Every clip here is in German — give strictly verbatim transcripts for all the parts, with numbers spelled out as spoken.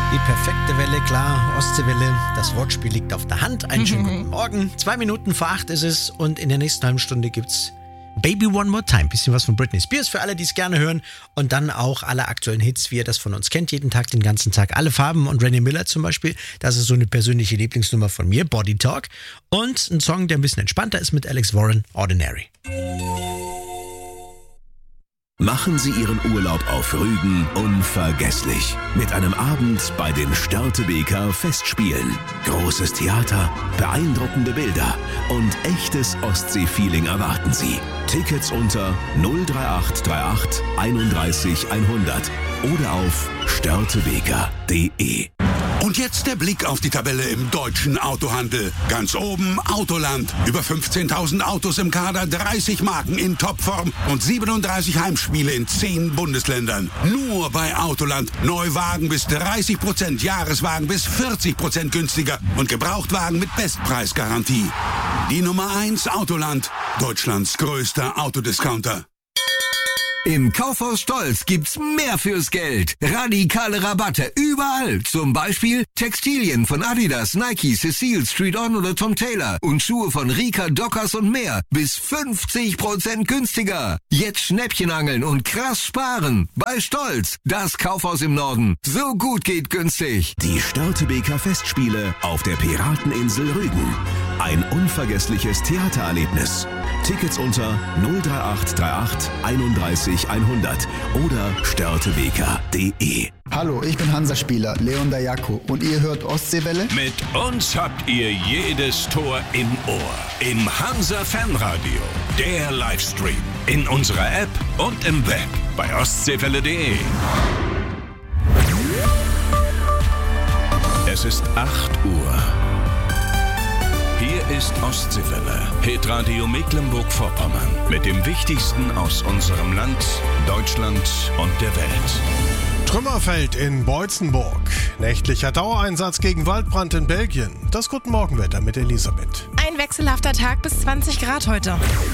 Die perfekte Welle, klar, Ostseewelle. Das Wortspiel liegt auf der Hand. Einen schönen guten Morgen. Zwei Minuten vor acht ist es und in der nächsten halben Stunde gibt's Baby One More Time. Bisschen was von Britney Spears für alle, die es gerne hören. Und dann auch alle aktuellen Hits, wie ihr das von uns kennt. Jeden Tag, den ganzen Tag. Alle Farben und Rennie Miller zum Beispiel. Das ist so eine persönliche Lieblingsnummer von mir, Body Talk. Und ein Song, der ein bisschen entspannter ist mit Alex Warren, Ordinary. Machen Sie Ihren Urlaub auf Rügen unvergesslich. Mit einem Abend bei den Störtebeker Festspielen. Großes Theater, beeindruckende Bilder und echtes Ostsee-Feeling erwarten Sie. Tickets unter null drei acht drei acht einunddreißig hundert oder auf störtebeker punkt de. Und jetzt der Blick auf die Tabelle im deutschen Autohandel. Ganz oben Autoland. Über fünfzehntausend Autos im Kader, dreißig Marken in Topform und siebenunddreißig Heimspiele in zehn Bundesländern. Nur bei Autoland. Neuwagen bis dreißig Prozent, Jahreswagen bis vierzig Prozent günstiger und Gebrauchtwagen mit Bestpreisgarantie. Die Nummer eins Autoland. Deutschlands größter Autodiscounter. Im Kaufhaus Stolz gibt's mehr fürs Geld. Radikale Rabatte überall. Zum Beispiel Textilien von Adidas, Nike, Cecile, Street On oder Tom Taylor und Schuhe von Rika, Dockers und mehr. Bis fünfzig Prozent günstiger. Jetzt Schnäppchen angeln und krass sparen. Bei Stolz, das Kaufhaus im Norden. So gut geht günstig. Die Störtebeker Festspiele auf der Pirateninsel Rügen. Ein unvergessliches Theatererlebnis. Tickets unter null drei acht drei acht einunddreißig hundert oder störtebeker punkt de. Hallo, ich bin Hansa-Spieler Leon Dayako und ihr hört Ostseewelle? Mit uns habt ihr jedes Tor im Ohr. Im Hansa-Fanradio. Der Livestream. In unserer App und im Web bei ostseewelle punkt de. Es ist acht Uhr. Hier ist Ostseewelle, Hitradio Mecklenburg-Vorpommern mit dem Wichtigsten aus unserem Land, Deutschland und der Welt. Trümmerfeld in Beutzenburg. Nächtlicher Dauereinsatz gegen Waldbrand in Belgien. Das Guten Morgenwetter mit Elisabeth. Ein wechselhafter Tag bis zwanzig Grad heute.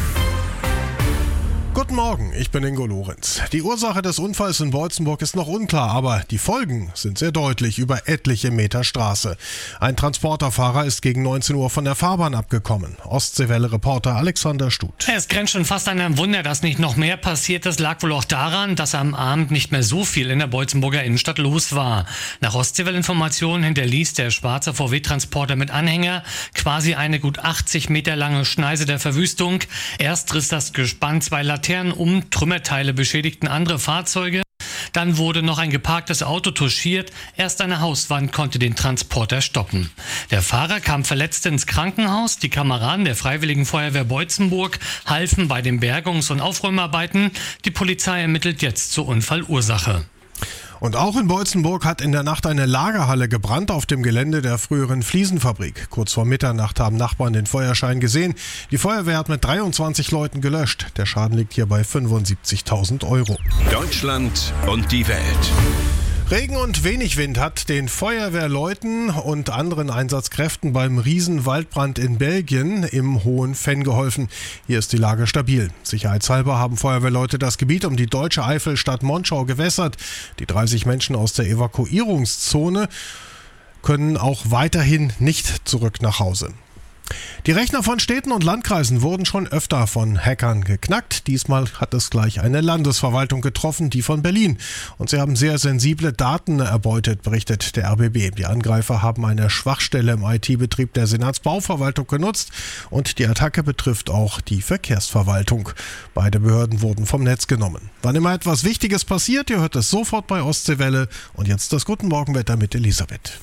Guten Morgen, ich bin Ingo Lorenz. Die Ursache des Unfalls in Beutzenburg ist noch unklar, aber die Folgen sind sehr deutlich über etliche Meter Straße. Ein Transporterfahrer ist gegen neunzehn Uhr von der Fahrbahn abgekommen. Ostseewelle-Reporter Alexander Stut. Es grenzt schon fast an ein Wunder, dass nicht noch mehr passiert ist. Lag wohl auch daran, dass am Abend nicht mehr so viel in der Beutzenburger Innenstadt los war. Nach Ostseewelle-Informationen hinterließ der schwarze V W-Transporter mit Anhänger quasi eine gut achtzig Meter lange Schneise der Verwüstung. Erst riss das Gespann zwei Laternen um, Trümmerteile beschädigten andere Fahrzeuge. Dann wurde noch ein geparktes Auto touchiert. Erst eine Hauswand konnte den Transporter stoppen. Der Fahrer kam verletzt ins Krankenhaus. Die Kameraden der Freiwilligen Feuerwehr Beutzenburg halfen bei den Bergungs- und Aufräumarbeiten. Die Polizei ermittelt jetzt zur Unfallursache. Und auch in Beutzenburg hat in der Nacht eine Lagerhalle gebrannt auf dem Gelände der früheren Fliesenfabrik. Kurz vor Mitternacht haben Nachbarn den Feuerschein gesehen. Die Feuerwehr hat mit dreiundzwanzig Leuten gelöscht. Der Schaden liegt hier bei fünfundsiebzigtausend Euro. Deutschland und die Welt. Regen und wenig Wind hat den Feuerwehrleuten und anderen Einsatzkräften beim Riesenwaldbrand in Belgien im Hohen Venn geholfen. Hier ist die Lage stabil. Sicherheitshalber haben Feuerwehrleute das Gebiet um die deutsche Eifelstadt Monschau gewässert. Die dreißig Menschen aus der Evakuierungszone können auch weiterhin nicht zurück nach Hause. Die Rechner von Städten und Landkreisen wurden schon öfter von Hackern geknackt. Diesmal hat es gleich eine Landesverwaltung getroffen, die von Berlin. Und sie haben sehr sensible Daten erbeutet, berichtet der R B B. Die Angreifer haben eine Schwachstelle im I T-Betrieb der Senatsbauverwaltung genutzt und die Attacke betrifft auch die Verkehrsverwaltung. Beide Behörden wurden vom Netz genommen. Wann immer etwas Wichtiges passiert, ihr hört es sofort bei Ostseewelle. Und jetzt das Guten Morgenwetter mit Elisabeth.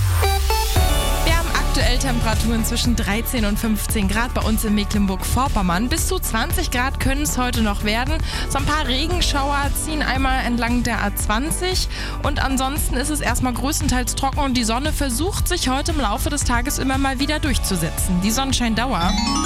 Aktuell Temperaturen zwischen dreizehn und fünfzehn Grad bei uns in Mecklenburg-Vorpommern. Bis zu zwanzig Grad können es heute noch werden. So ein paar Regenschauer ziehen einmal entlang der A zwanzig und ansonsten ist es erstmal größtenteils trocken und die Sonne versucht sich heute im Laufe des Tages immer mal wieder durchzusetzen. Die Sonnenscheindauer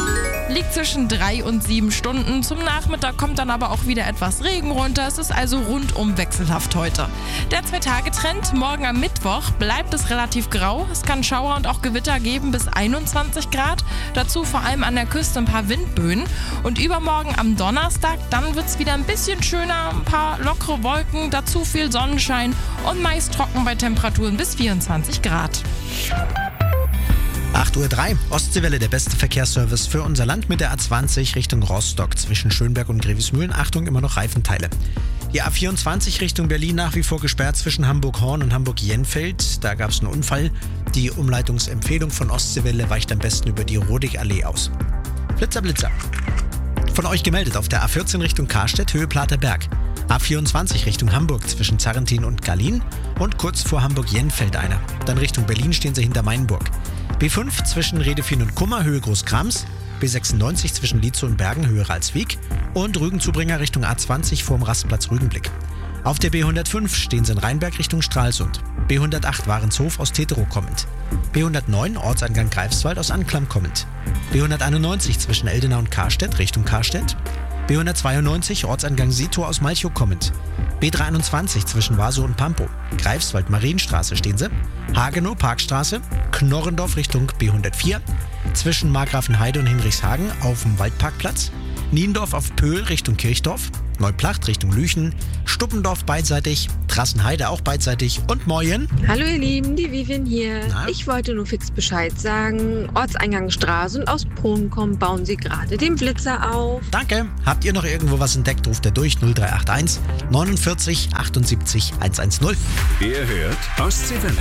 liegt zwischen drei und sieben Stunden. Zum Nachmittag kommt dann aber auch wieder etwas Regen runter. Es ist also rundum wechselhaft heute. Der Zwei-Tage-Trend: morgen am Mittwoch bleibt es relativ grau. Es kann Schauer und auch Gewitter geben bis einundzwanzig Grad. Dazu vor allem an der Küste ein paar Windböen. Und übermorgen am Donnerstag, dann wird es wieder ein bisschen schöner. Ein paar lockere Wolken, dazu viel Sonnenschein und meist trocken bei Temperaturen bis vierundzwanzig Grad. acht Uhr drei, Ostseewelle, der beste Verkehrsservice für unser Land mit der A zwanzig Richtung Rostock zwischen Schönberg und Grevesmühlen. Achtung, immer noch Reifenteile. Die A vierundzwanzig Richtung Berlin nach wie vor gesperrt zwischen Hamburg-Horn und Hamburg-Jenfeld. Da gab es einen Unfall. Die Umleitungsempfehlung von Ostseewelle weicht am besten über die Rodig-Allee aus. Flitzer, Blitzer. Von euch gemeldet auf der A vierzehn Richtung Karstedt, Höhe Platerberg. A vierundzwanzig Richtung Hamburg zwischen Zarrentin und Gallin und kurz vor Hamburg-Jenfeld einer. Dann Richtung Berlin stehen sie hinter Mainburg. B fünf zwischen Redefin und Kummer, Höhe Großkrams. B sechsundneunzig zwischen Lietzow und Bergen, Höhe Ralswiek. Und Rügenzubringer Richtung A zwanzig vorm Rastplatz Rügenblick. Auf der B hundertfünf stehen sie in Rheinberg Richtung Stralsund. B hundertacht Warenshof aus Teterow kommend. B hundertneun Ortseingang Greifswald aus Anklam kommend. B hunderteinundneunzig zwischen Eldena und Karstedt Richtung Karstedt. B hundertzweiundneunzig Ortseingang Sito aus Malchow kommend. B dreiundzwanzig zwischen Wasow und Pampow. Greifswald Marienstraße stehen sie. Hagenow Parkstraße. Knorrendorf Richtung B hundertvier. Zwischen Margrafenheide und Hinrichshagen auf dem Waldparkplatz. Niendorf auf Pöhl Richtung Kirchdorf. Neuplacht Richtung Lüchen. Stuppendorf beidseitig. Trassenheide auch beidseitig. Und Moyen. Hallo ihr Lieben, die Vivian hier. Na? Ich wollte nur fix Bescheid sagen. Ortseingang Stralsund aus Polen bauen sie gerade den Blitzer auf. Danke. Habt ihr noch irgendwo was entdeckt? Ruft er durch null drei acht eins neunundvierzig achtundsiebzig hundertzehn. Ihr hört Ostseewelle.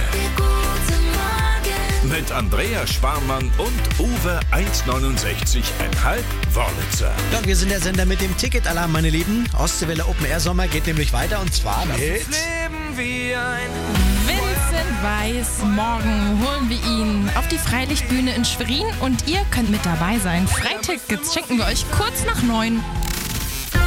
Mit Andrea Sparmann und Uwe eins neunundsechzig Komma fünf Wörlitzer. Ja, wir sind der Sender mit dem Ticketalarm, meine Lieben. Ostseewelle Open Air Sommer geht nämlich weiter und zwar mit Vincent Weiss. Morgen holen wir ihn auf die Freilichtbühne in Schwerin und ihr könnt mit dabei sein. Freitickets schenken wir euch kurz nach neun.